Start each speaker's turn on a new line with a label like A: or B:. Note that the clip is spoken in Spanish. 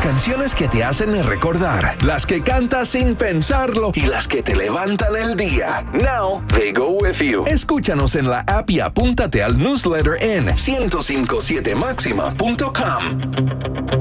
A: canciones que te hacen recordar, las que cantas sin pensarlo y las que te levantan el día. Now they go with you. Escúchanos en la app y apúntate al newsletter en 1057maxima.com.